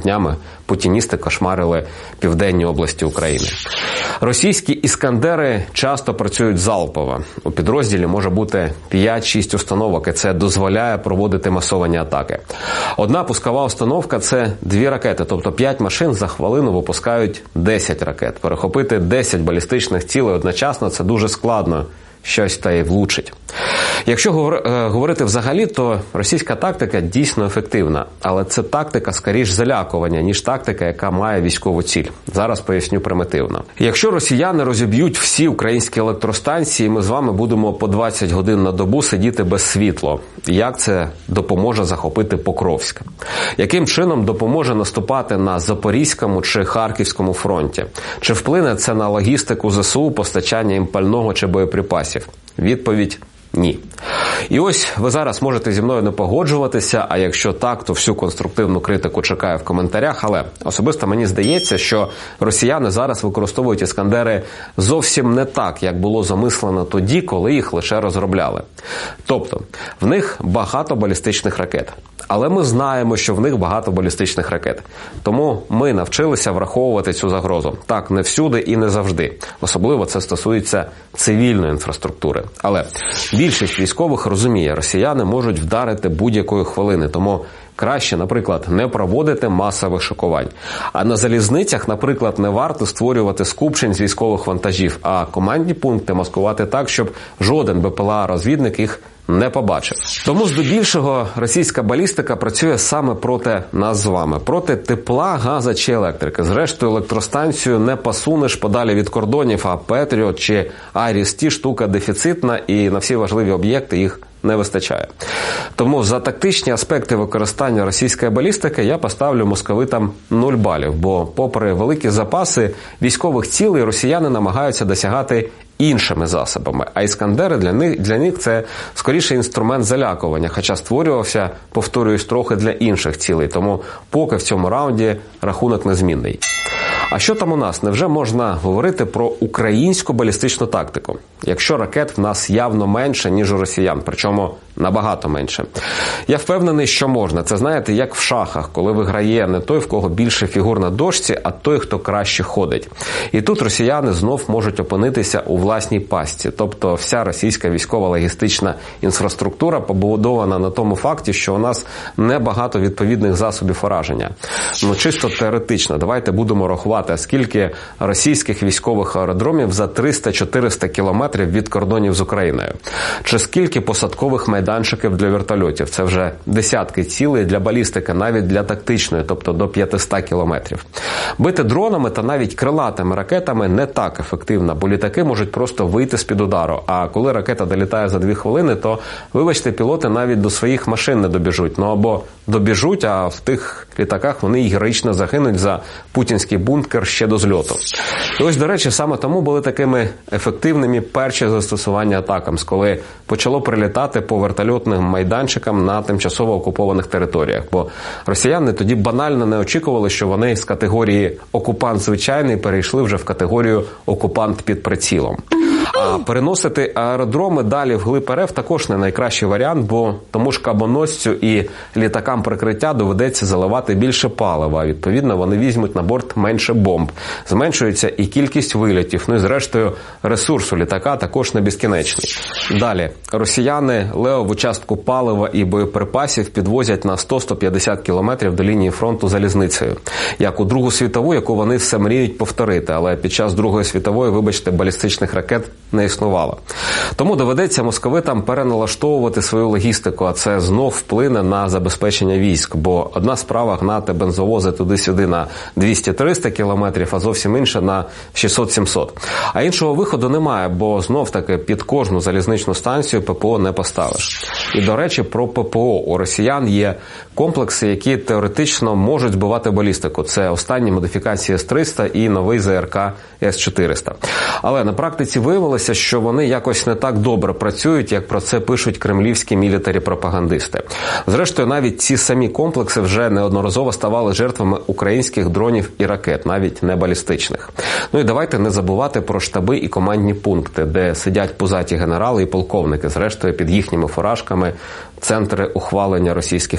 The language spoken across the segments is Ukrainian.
днями путіністи кошмарили південні області України. Російські «Іскандери» часто працюють залпово. У підрозділі може бути 5-6 установок, і це дозволяє проводити масовані атаки. Одна пускова установка – це 2 ракети, тобто 5 машин за хвилину випускають 10 ракет. Перехопити 10 балістичних цілей одночасно – це дуже складно. Щось та й влучить. Якщо говорити взагалі, то російська тактика дійсно ефективна. Але це тактика, скоріш, залякування, ніж тактика, яка має військову ціль. Зараз поясню примітивно. Якщо росіяни розіб'ють всі українські електростанції, ми з вами будемо по 20 годин на добу сидіти без світла. Як це допоможе захопити Покровськ? Яким чином допоможе наступати на Запорізькому чи Харківському фронті? Чи вплине це на логістику ЗСУ, постачання їм пального чи боєприпасів? Відповідь – ні. І ось ви зараз можете зі мною не погоджуватися, а якщо так, то всю конструктивну критику чекаю в коментарях, але особисто мені здається, що росіяни зараз використовують «Іскандери» зовсім не так, як було замислено тоді, коли їх лише розробляли. Тобто, в них багато балістичних ракет. Але ми знаємо, що в них багато балістичних ракет. Тому ми навчилися враховувати цю загрозу. Так, не всюди і не завжди. Особливо це стосується цивільної інфраструктури. Але більшість військових розуміє, росіяни можуть вдарити будь-якої хвилини. Тому краще, наприклад, не проводити масових шокувань. А на залізницях, наприклад, не варто створювати скупчень з військових вантажів, а командні пункти маскувати так, щоб жоден БПЛА-розвідник їх не побачив. Тому здебільшого російська балістика працює саме проти нас з вами. Проти тепла, газу чи електрики. Зрештою, електростанцію не посунеш подалі від кордонів, а Петріот чи Айріс-Ті штука дефіцитна і на всі важливі об'єкти їх не вистачає. Тому за тактичні аспекти використання російської балістики я поставлю московитам 0 балів, бо попри великі запаси військових цілей росіяни намагаються досягати іншими засобами. А «Іскандери» для них це скоріше інструмент залякування, хоча створювався, повторююсь, трохи для інших цілей. Тому поки в цьому раунді рахунок незмінний. А що там у нас? Невже можна говорити про українську балістичну тактику? Якщо ракет в нас явно менше, ніж у росіян, причому набагато менше. Я впевнений, що можна. Це, знаєте, як в шахах, коли виграє не той, в кого більше фігур на дошці, а той, хто краще ходить. І тут росіяни знов можуть опинитися у власній пастці. Тобто вся російська військова логістична інфраструктура побудована на тому факті, що у нас небагато відповідних засобів ураження. Ну, чисто теоретично. Давайте будемо рахувати, скільки російських військових аеродромів за 300-400 кілометрів від кордонів з Україною. Чи скільки посадкових майданчиків для вертольотів. Це вже десятки цілей для балістики, навіть для тактичної, тобто до 500 кілометрів. Бити дронами та навіть крилатими ракетами не так ефективно, бо літаки можуть просто вийти з-під удару. А коли ракета долітає за 2 хвилини, то, вибачте, пілоти навіть до своїх машин не добіжуть. Ну або добіжуть, а в тих літаках вони героїчно загинуть за путінський бункер ще до зльоту. І ось, до речі, саме тому були такими ефективними перші застосування атакамс, коли почало прилітати по вертольотним майданчикам на тимчасово окупованих територіях. Бо росіяни тоді банально не очікували, що вони з категорії «окупант звичайний» перейшли вже в категорію «окупант під прицілом». А переносити аеродроми далі вглиб РФ також не найкращий варіант, бо тому ж кабоносцю і літакам прикриття доведеться заливати більше палива, а відповідно вони візьмуть на борт менше бомб. Зменшується і кількість вильотів, ну і зрештою ресурс у літака також не безкінечний. Далі. Росіяни левову частку палива і боєприпасів підвозять на 100-150 кілометрів до лінії фронту залізницею. Як у Другу світову, яку вони все мріють повторити, але під час Другої світової, вибачте, балістичних ракет не існувало. Тому доведеться московитам переналаштовувати свою логістику, а це знов вплине на забезпечення військ. Бо одна справа гнати бензовози туди-сюди на 200-300 кілометрів, а зовсім інша на 600-700. А іншого виходу немає, бо знов-таки під кожну залізничну станцію ППО не поставиш. І, до речі, про ППО. У росіян є комплекси, які теоретично можуть збивати балістику. Це останні модифікації С-300 і новий ЗРК С-400. Але на практиці виявилося, що вони якось не так добре працюють, як про це пишуть кремлівські мілітарі-пропагандисти. Зрештою, навіть ці самі комплекси вже неодноразово ставали жертвами українських дронів і ракет, навіть не балістичних. Ну і давайте не забувати про штаби і командні пункти, де сидять пузаті генерали і полковники, зрештою під їхніми фуражками центри ухвалення російських рішень.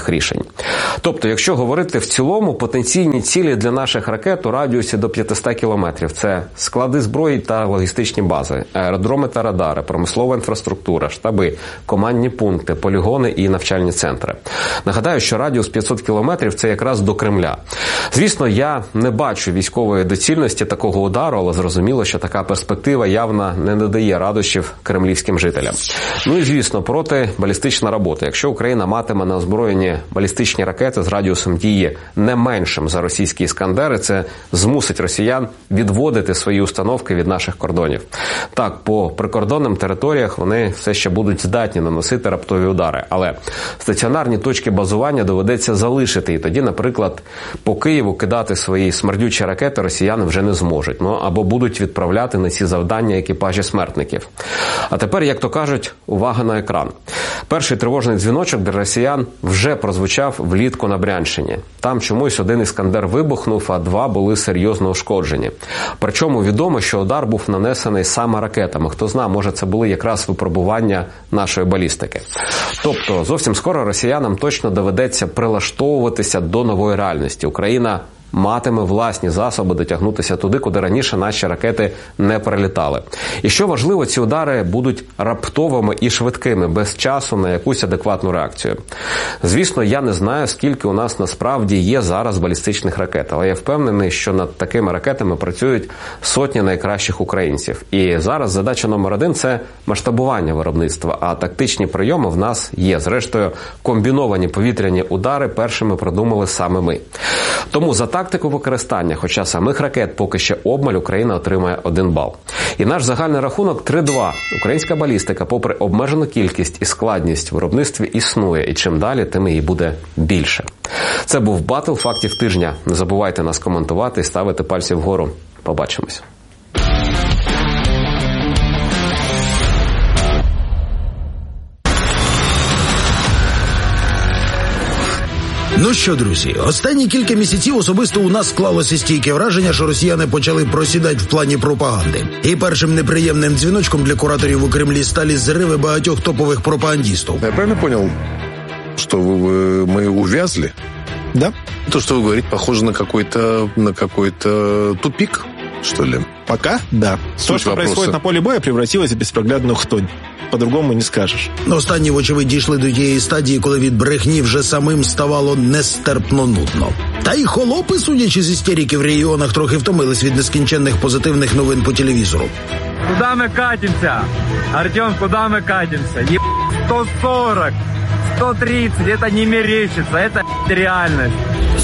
Тобто, якщо говорити в цілому, потенційні цілі для наших ракет у радіусі до 500 кілометрів – це склади зброї та логістичні бази, аеродроми та радари, промислова інфраструктура, штаби, командні пункти, полігони і навчальні центри. Нагадаю, що радіус 500 кілометрів – це якраз до Кремля. Звісно, я не бачу військової доцільності такого удару, але зрозуміло, що така перспектива явно не надає радощів кремлівським жителям. Ну і, звісно, протибалістична робота. Якщо Україна матиме на озброєнні балістичні ракети з радіусом дії не меншим за російські «Іскандери», це змусить росіян відводити свої установки від наших кордонів. Так, по прикордонним територіях вони все ще будуть здатні наносити раптові удари, але стаціонарні точки базування доведеться залишити, і тоді, наприклад, по Києву кидати свої смердючі ракети росіяни вже не зможуть, або будуть відправляти на ці завдання екіпажі смертників. А тепер, як то кажуть, увага на екран. Перший тривожний дзвіночок для росіян вже прозвучав влітку на Брянщині. Там чомусь один «Іскандер» вибухнув, а два були серйозно ушкоджені. Причому відомо, що удар був нанесений саме ракетами. Хто знає, може це були якраз випробування нашої балістики. Тобто, зовсім скоро росіянам точно доведеться прилаштовуватися до нової реальності. Україна матиме власні засоби дотягнутися туди, куди раніше наші ракети не перелітали. І що важливо, ці удари будуть раптовими і швидкими, без часу на якусь адекватну реакцію. Звісно, я не знаю, скільки у нас насправді є зараз балістичних ракет, але я впевнений, що над такими ракетами працюють сотні найкращих українців. І зараз задача номер один – це масштабування виробництва, а тактичні прийоми в нас є. Зрештою, комбіновані повітряні удари першими придумали саме ми. Тому за тактику використання, хоча самих ракет поки ще обмаль, Україна отримає 1 бал. І наш загальний рахунок 3-2. Українська балістика, попри обмежену кількість і складність в виробництві, існує. І чим далі, тим її буде більше. Це був Батл фактів тижня. Не забувайте нас коментувати і ставити пальці вгору. Побачимось. Ну що, друзі, останні кілька місяців особисто у нас склалося стійке враження, що росіяни почали просідати в плані пропаганди. І першим неприємним дзвіночком для кураторів у Кремлі стали зриви багатьох топових пропагандистів. Я правильно понял, что мы увязли? Да. То, что вы говорите, похоже на какой-то тупик, что ли? Пока да. То, что происходит на поле боя, превратилось в беспроглядную хтонь. По-другому не скажеш. Останні, вочевидь, дійшли до тієї стадії, коли від брехні вже самим ставало нестерпно нудно. Та й холопи, судячи з істерики в регіонах, трохи втомились від нескінченних позитивних новин по телевізору. Куда мы катимся? Артем, куда мы катимся? 140, 130, это не мерещится, это реальность.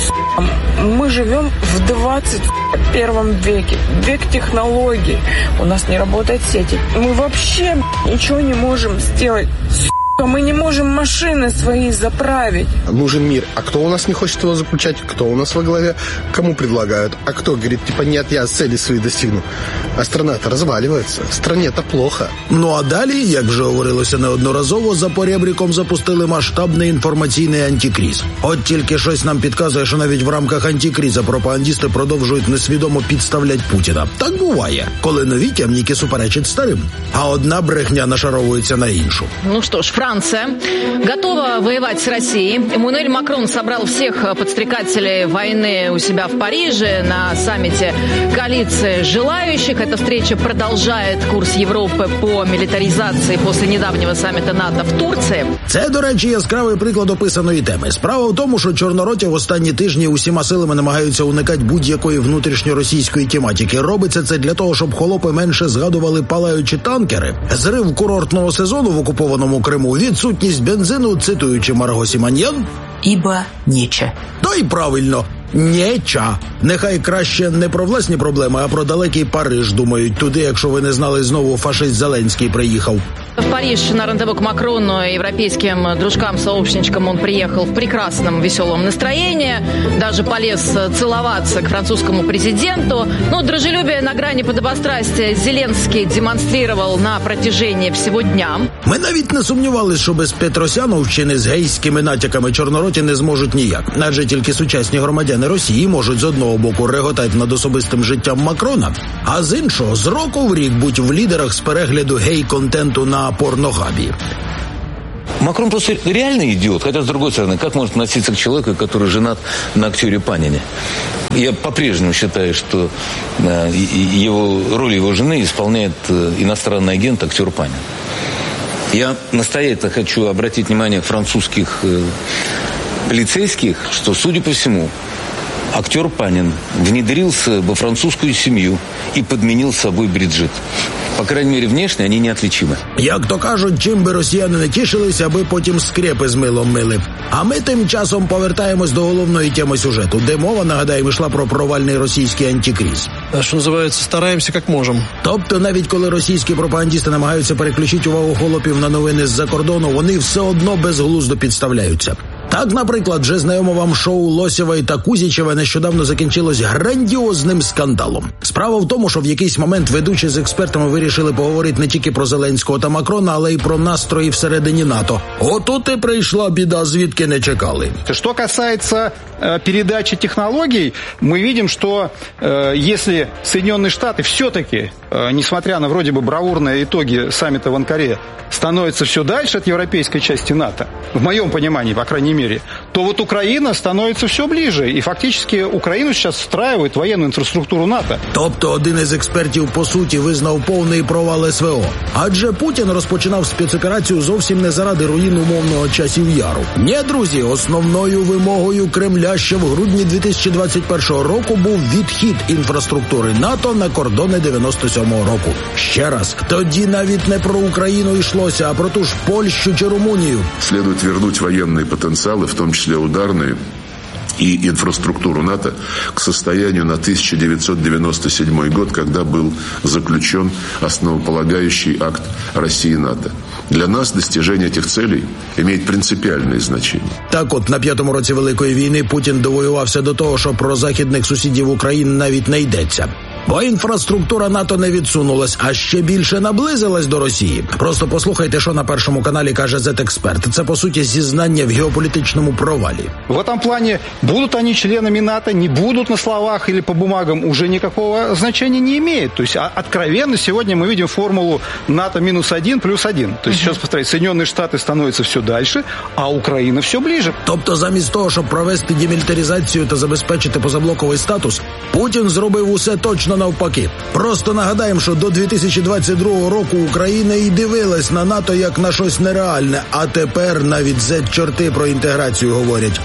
Мы живем в 21 веке, век технологий. У нас не работает сети. Мы вообще ничего не можем сделать. Мы не можем машины свои заправить. Нужен мир. А кто у нас не хочет его заключать? Кто у нас во главе? Кому предлагают? А кто говорит, нет, я цели свои достигну. А страна-то разваливается. Стране-то плохо. Ну а далі, як вже говорилося неодноразово, за поребриком запустили масштабний інформаційний антикріз. От тільки щось нам підказує, що навіть в рамках антикріза пропагандисти продовжують несвідомо підставляти Путіна. Так буває, коли нові темніки суперечать старим. А одна брехня нашаровується на іншу. Ну что ж, Франция готова воевать с Россией. Эммануэль Макрон собрал всех подстрекателей войны у себя в Париже на саммите коалиции желающих. Эта встреча продолжает курс Европы по милитаризации после недавнего саммита НАТО в Турции. Це, до речі, яскравий приклад описаної теми. Справа в тому, що чорнороті в останні тижні усіма силами намагаються уникати будь-якої внутрішньоросійської тематики. Робиться це для того, щоб холопи менше згадували палаючі танкери, зрив курортного сезону в окупованому Криму, відсутність бензину, цитуючи Марго Сіманьян, «Ібо ніче». То й правильно. Ніча. Нехай краще не про власні проблеми, а про далекий Париж думають. Туди, якщо ви не знали, знову фашист Зеленський приїхав. В Париж на рандеву к Макрону и европейским дружкам-сообщничкам он приехал в прекрасном, веселом настроении. Даже полез целоваться к французскому президенту. Но дружелюбие на грани подобострастия Зеленский демонстрировал на протяжении всего дня. Ми навіть не сумнівалися, що без Петросяновщини з гейськими натяками чорнороті не зможуть ніяк. Адже тільки сучасні громадяни Росії можуть з одного боку реготати над особистим життям Макрона, а з іншого з року в рік будь в лідерах з перегляду гей-контенту на порногабі. Макрон просто реально идиот. Хотя, с другой стороны, как может относиться к человеку, который женат на актере Панине? Я по-прежнему считаю, что роль его жены исполняет иностранный агент, актер Панин. Я настоятельно хочу обратить внимание французских полицейских, что, судя по всему, актер Панин внедрился во французскую семью и подменил собой Бриджит. По крайній мірі, внешне вони неотличимі. Як то кажуть, чим би росіяни не тішилися, аби потім скрепи з милом мили. А ми тим часом повертаємось до головної теми сюжету, де мова, нагадаємо, йшла про провальний російський антикриз. Що називається, стараємося як можемо. Тобто, навіть коли російські пропагандисти намагаються переключити увагу холопів на новини з-за кордону, вони все одно безглуздо підставляються. Так, наприклад, вже знайоме вам шоу Лосєвої та Кузічева нещодавно закінчилось грандіозним скандалом. Справа в тому, що в якийсь момент ведучі з експертами вирішили поговорити не тільки про Зеленського та Макрона, але й про настрої всередині НАТО. Отут і прийшла біда, звідки не чекали. Что касается передачи технологий, мы видим, что если Соединенные Штаты все-таки, несмотря на вроде бы бравурные итоги саммита в Анкаре, становятся все дальше от европейской части НАТО, в моем понимании, по крайней мере, то вот Украина становится все ближе. И фактически Украину сейчас встраивает в военную инфраструктуру НАТО. Тобто один із експертів, по суті, визнав повний провал СВО. Адже Путін розпочинав спецоперацію зовсім не заради руїн умовного часів яру. Ні, друзі, основною вимогою Кремля ще в грудні 2021 року був відхід інфраструктури НАТО на кордони 97-го року. Ще раз, тоді навіть не про Україну йшлося, а про ту ж Польщу чи Румунію. Следует вернуть военные потенциалы, в том числе ударные, и инфраструктуру НАТО к состоянию на 1997 год, когда был заключен основополагающий акт России и НАТО. Для нас достижение этих целей имеет принципиальное значение. Так от, на 5-му році Великої війни Путін довоювався до того, що про західних сусідів України навіть не йдеться. Бо інфраструктура НАТО не відсунулась, а ще більше наблизилась до Росії. Просто послухайте, що на Першому каналі каже Z-експерт. Це, по суті, зізнання в геополітичному провалі. В этом плане, будут они членами НАТО, не будут на словах или по бумагам, уже никакого значения не имеет. То есть, откровенно, сегодня мы видим формулу НАТО -1+1. То есть, сейчас, повторяю, Соединенные Штаты становятся все дальше, а Украина все ближе. Тобто, замість того, щоб провести демілітаризацію та забезпечити позаблоковий статус, Путін зробив усе точно навпаки. Просто нагадаємо, що до 2022 року Україна і дивилась на НАТО як на щось нереальне, а тепер навіть Z-чорти про інтеграцію говорять.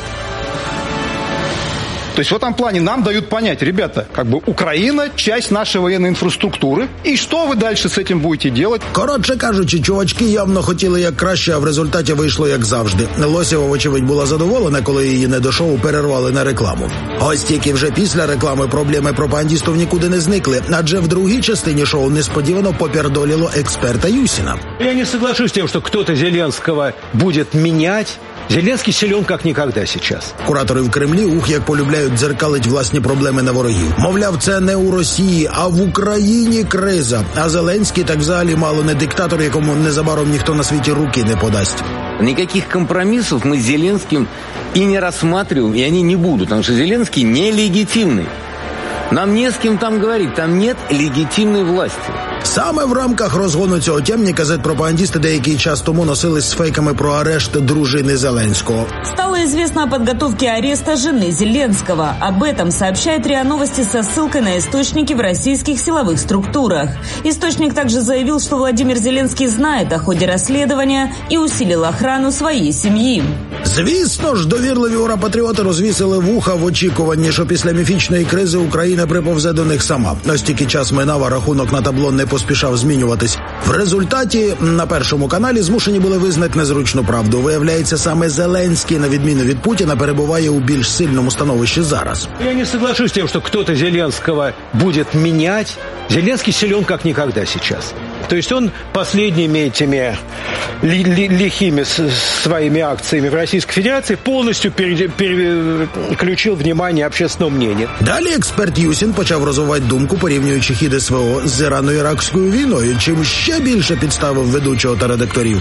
То есть в этом плане нам дают понять, ребята, как бы Украина – часть нашей военной инфраструктуры, и что вы дальше с этим будете делать? Коротше кажучи, чувачки явно хотіли як краще, а в результаті вийшло як завжди. Лосєва, вочевидь, була задоволена, коли її не до шоу перервали на рекламу. Ось тільки вже після реклами проблеми пропагандистів нікуди не зникли, адже в другій частині шоу несподівано попердоліло експерта Юсіна. Я не соглашусь с тем, что кто-то Зеленского будет менять. Зеленський силен як ніколи зараз. Куратори в Кремлі як полюбляють дзеркалить власні проблеми на ворогів. Мовляв, це не у Росії, а в Україні криза. А Зеленський так взагалі мало не диктатор, якому незабаром ніхто на світі руки не подасть. Никаких компромиссов мы с Зеленским и не рассматриваем, и они не будут, потому что Зеленский нелегитимный. Нам не с кем там говорить, там нет легитимной власти. Саме в рамках розгону цього темника Z-пропагандисти деякий час тому носились з фейками про арешт дружини Зеленского. Стало известно о подготовке ареста жены Зеленского. Об этом сообщает РИА Новости со ссылкой на источники в российских силовых структурах. Источник также заявил, что Владимир Зеленский знает о ходе расследования и усилил охрану своей семьи. Звісно ж, довірливі ура-патріоти розвісили вуха в очікуванні, що після міфічної кризи Україна приповзе до них сама. Ось тільки час минав, а рахунок на табло не поспішав змінюватись. В результаті на Першому каналі змушені були визнати незручну правду. Виявляється, саме Зеленський, на відміну від Путіна, перебуває у більш сильному становищі зараз. Я не соглашусь с тем, что кто-то Зеленского будет менять. Зеленский силен как никогда сейчас. То есть он последними этими лихими своими акциями в Российской Федерации полностью переключил внимание общественного мнения. Далі експерт Юсін почав розвивати думку, порівнюючи хід СВО з Ірано-Іракською війною, чим ще більше підставив ведучого та редакторів.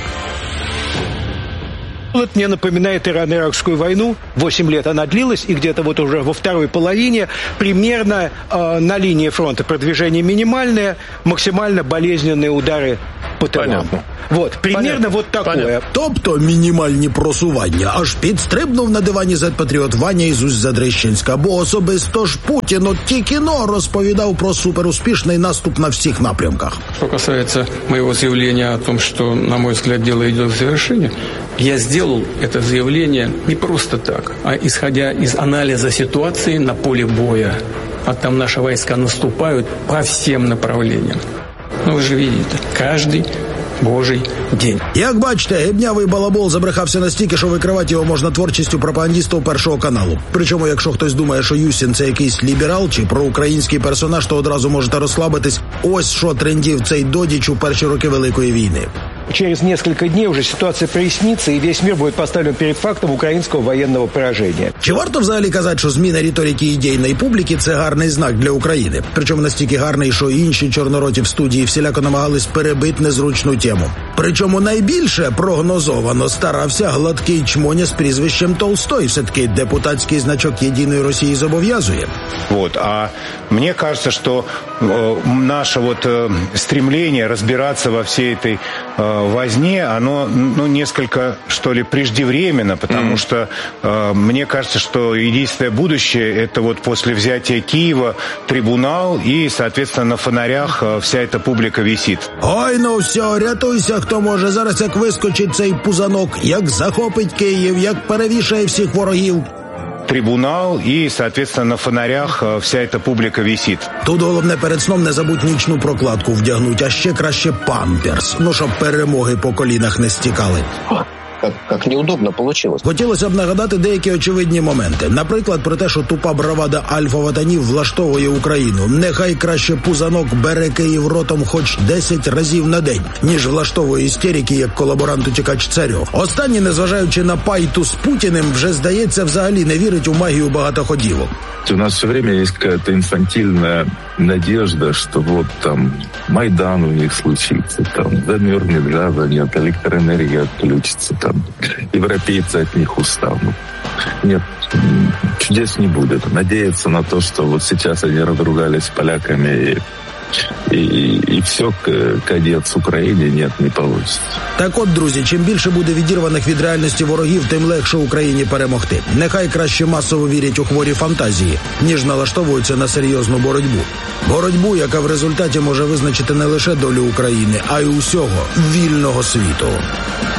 Это мне напоминает Ирано-Иракскую войну. 8 лет она длилась, и где-то вот уже во второй половине примерно на линии фронта продвижение минимальное, максимально болезненные удары по по тилам. Вот, примерно вот такое. Тобто мінімальні просування. Аж підстрибнув на дивані зет-патріот Ваня із Усть-Задрищенська, бо особисто ж Путін от тільки-но розповідав про суперуспішний наступ на всіх напрямках. Что касается моего заявления о том, что, на мой взгляд, дело идет к завершению, я сделал это заявление не просто так, а исходя из анализа ситуации на поле боя. А там наши войска наступают по всем направлениям. Ну, вы же видите, каждый Божий день. Як бачите, гибнявий балабол забрехався настільки, що викривати його можна творчістю пропагандістів Першого каналу. Причому, якщо хтось думає, що Юсін – це якийсь ліберал чи проукраїнський персонаж, то одразу можете розслабитись. Ось що трендів цей Додіч у перші роки Великої війни. Через несколько дней уже ситуация прояснится, и весь мир будет поставлен перед фактом украинского военного поражения. Чи варто взагалі казати, що зміна риторики ідейної публіки – це гарний знак для України? Причому настільки гарний, що інші чорнороті в студії всіляко намагались перебити незручну тему. Причому найбільше прогнозовано старався гладкий чмоня з прізвищем Толстой. Все-таки депутатський значок «Єдиної Росії» зобов'язує. Вот. А мне кажется, что наше стремление разбираться во всей этой возне, оно несколько, что ли, преждевременно, потому что мне кажется, что единственное будущее – это вот после взятия Киева трибунал, и, соответственно, на фонарях вся эта публика висит. Ой, ну все, рятуйся, хто може. Зараз як вискочить цей пузанок, як захопить Київ, як перевішає всіх ворогів. Трибунал, и, соответственно, на фонарях вся эта публика висит. Тут головне перед сном не забудь нічну прокладку вдягнуть, а ще краще памперс, щоб перемоги по колінах не стікали. Как неудобно получилось. Хотілося б нагадати деякі очевидні моменти. Наприклад, про те, що тупа бравада альфа-ватанів влаштовує Україну. Нехай краще пузанок бере Київ ротом хоч 10 разів на день, ніж влаштовує істерики, як колаборант-утікач Царьов. Останній, незважаючи на пайту з Путіним, вже, здається, взагалі не вірить у магію багатоходівок. У нас все время есть какая-то инфантильная надежда, что вот там Майдан у них случится, там замерзнет газа, нет, электроэнергия отключится, там европейцы от них устанут. Нет, чудес не будет. Надеяться на то, что вот сейчас они разругались с поляками і все, кадець Україні, ні, не вийде. Так от, друзі, чим більше буде відірваних від реальності ворогів, тим легше Україні перемогти. Нехай краще масово вірять у хворі фантазії, ніж налаштовуються на серйозну боротьбу. Боротьбу, яка в результаті може визначити не лише долю України, а й усього вільного світу.